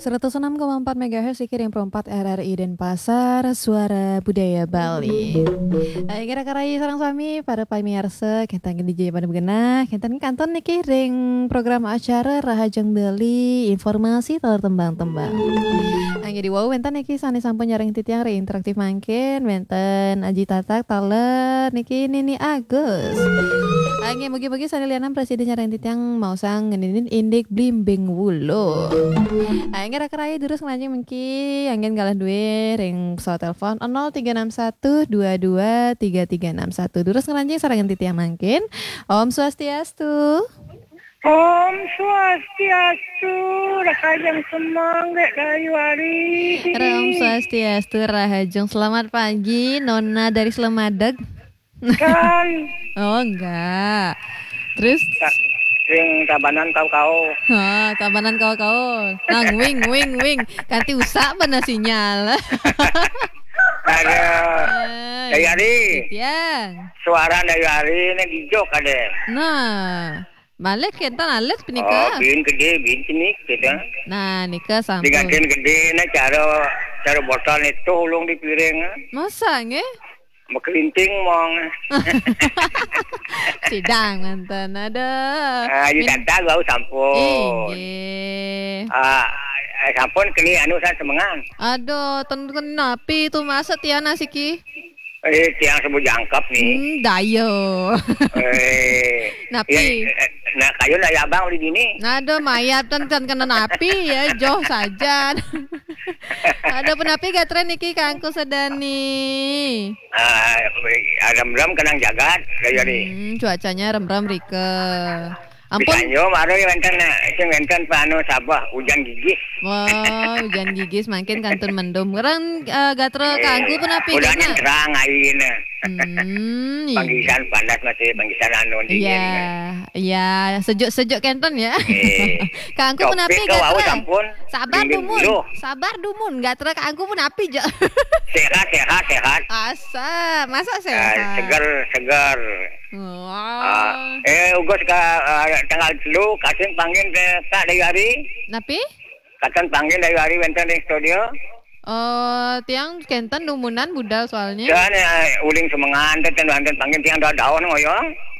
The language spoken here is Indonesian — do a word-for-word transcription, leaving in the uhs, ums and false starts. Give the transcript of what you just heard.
seratus enam koma empat megahertz Kirim perempat R R I Denpasar, Suara Budaya Bali. Ay kira-kira sareng suami para pamirsa kentan D J pada begenah, kentan kanton niki ring program acara Rahajeng Bali, informasi teler tembang-tembang. Angge di wow wenten niki sani sampun nyaring titiang re interaktif mangkin, wenten Aji Tatak taler niki Nini Agus. Angge mugi-mugi sani lianan presiden nyaring titiang mau sang ngenin indik blimbing wulo. Angge kira-kira terus ngelanjing mengki anggen galah duwe ring pesawat telepon nol tiga enam satu dua dua tiga tiga enam satu. Terus ngelanjing sarangan titiang mangkin. Om Swastiastu. Om Swastiastu, Rahajeng Semangge dari Wari. Om Swastiastu, Rahajeng. Selamat pagi, Nona dari Slemadeg. Kan. Oh enggak. Terus Ring tabanan kau-kau. Ha, tabanan kau-kau. Nang wing wing wing. Kanti usak bener sinyal. Ada dari hari. Tiang. Suara dari hari ini dijok ada. Nah, balik kita nales Oh, penika. bin gede, bin cinik gitu. Nah, nikah sampun. Digantiin gede, nah cara cara botol itu ulung di piring. Masa nge? Mekelinting mong. Sidang mantan ada. Ah, di tata gak sampun. Inge. Ah, sampun kini anu saya semengan. Aduh, tentu napi itu masa Tiana siki. Eh, tiang sebut jangkap nih. Hmm, dayo. Eh, Napi. ya, nah kayu lah ya abang di sini. Aduh, mayat kan kan kena napi ya, joh saja. Ada penapi gatre niki kangku sedani. Ah, rem-rem kenang jagat kayak ni. Hmm, cuacanya rem-rem rike. Ampun. Bisanyo maro wenten sing wenten panu sabah hujan gigis. Wah, hujan gigis makin kantun mendung. Ngerang uh, gatre kangku penapi Udah kana. terang ain. Hmm, iya. Panggisan panas masih panggisan anu dingin. Iya, iya, sejuk-sejuk kenten ya. Eh, Kangku penapi topik kau gatre. sampun. Sabar Dingin dumun. dulu. Sabar dumun, gatre kangku penapi jo. Sehat, sehat, sehat. Asa, masa Ah, sehat? segar, segar. Wah. Ah, eh, ugos ka ah, tanggal telu kasing panggil ke Kak dari hari. Napi? Katan panggil dari hari wenten di studio. Oh, tiang kenten dumunan budal soalnya. Dan uh, uling semengan dan wenten panggil tiang daun ngoyong.